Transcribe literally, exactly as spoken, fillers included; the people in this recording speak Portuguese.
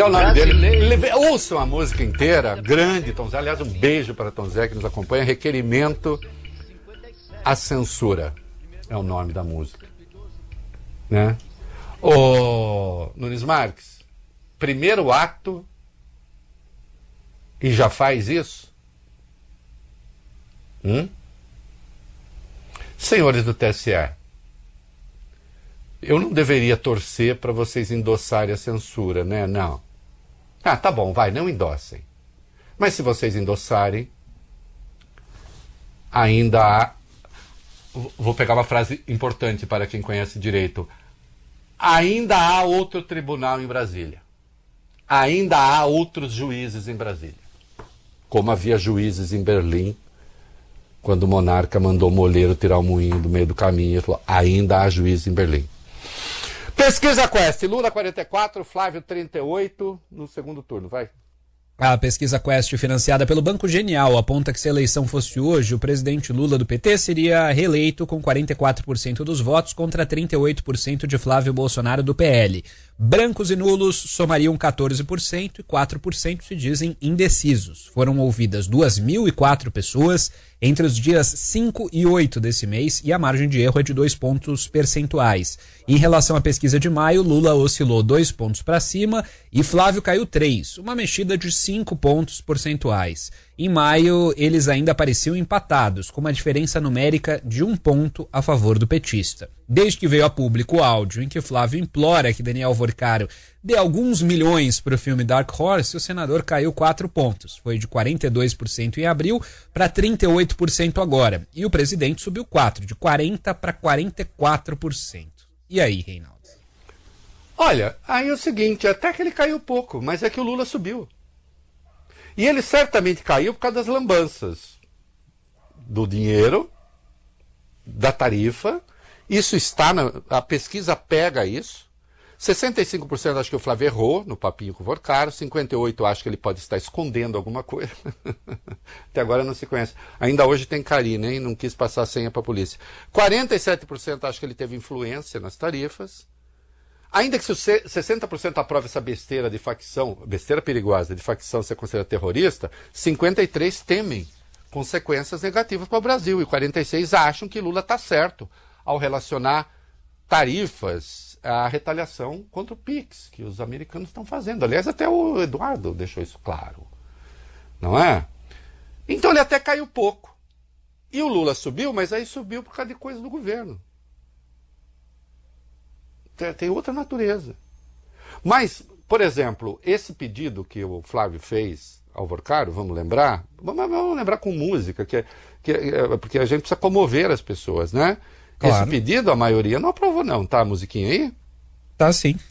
que é o nome dele. Ele, ouçam a música inteira, grande Tom Zé. Aliás, um beijo para Tom Zé que nos acompanha. Requerimento à Censura é o nome da música, né? Ô, Nunes Marques, primeiro ato e já faz isso? Hum? Senhores do T S E, eu não deveria torcer para vocês endossarem a censura, né? Não. Ah, tá bom, vai, não endossem. Mas se vocês endossarem, ainda há... Vou pegar uma frase importante para quem conhece direito. Ainda há outro tribunal em Brasília. Ainda há outros juízes em Brasília. Como havia juízes em Berlim, quando o monarca mandou o moleiro tirar o moinho do meio do caminho. Ele falou, ainda há juízes em Berlim. Pesquisa Quest, Lula quarenta e quatro, Flávio trinta e oito, no segundo turno, vai. A pesquisa Quest, financiada pelo Banco Genial, aponta que se a eleição fosse hoje, o presidente Lula do P T seria reeleito com quarenta e quatro por cento dos votos contra trinta e oito por cento de Flávio Bolsonaro do P L. Brancos e nulos somariam quatorze por cento e quatro por cento se dizem indecisos. Foram ouvidas duas mil e quatro pessoas entre os dias cinco e oito desse mês e a margem de erro é de dois pontos percentuais. Em relação à pesquisa de maio, Lula oscilou dois pontos para cima e Flávio caiu três, uma mexida de cinco pontos percentuais. Em maio, eles ainda pareciam empatados, com uma diferença numérica de um ponto a favor do petista. Desde que veio a público o áudio em que Flávio implora que Daniel Vorcaro dê alguns milhões para o filme Dark Horse, o senador caiu quatro pontos. Foi de quarenta e dois por cento em abril para trinta e oito por cento agora. E o presidente subiu quatro, de quarenta por cento para quarenta e quatro por cento. E aí, Reinaldo? Olha, aí é o seguinte, até que ele caiu pouco, mas é que o Lula subiu. E ele certamente caiu por causa das lambanças do dinheiro, da tarifa. Isso está na... A pesquisa pega isso. sessenta e cinco por cento acho que o Flávio errou no papinho com o Vorcaro. cinquenta e oito por cento acho que ele pode estar escondendo alguma coisa. Até agora não se conhece. Ainda hoje tem Karina, hein? Não quis passar a senha para a polícia. quarenta e sete por cento acho que ele teve influência nas tarifas. Ainda que se sessenta por cento aprove essa besteira de facção, besteira perigosa de facção ser considerada terrorista, cinquenta e três por cento temem consequências negativas para o Brasil e quarenta e seis por cento acham que Lula está certo ao relacionar tarifas à retaliação contra o Pix, que os americanos estão fazendo. Aliás, até o Eduardo deixou isso claro. Não é? Então ele até caiu pouco. E o Lula subiu, mas aí subiu por causa de coisa do governo. Tem outra natureza. Mas, por exemplo, esse pedido que o Flávio fez ao Vorcaro, vamos lembrar? Vamos, vamos lembrar com música, que, é, que é, porque a gente precisa comover as pessoas, né? Claro. Esse pedido, a maioria não aprovou não, tá? A musiquinha aí? Tá sim.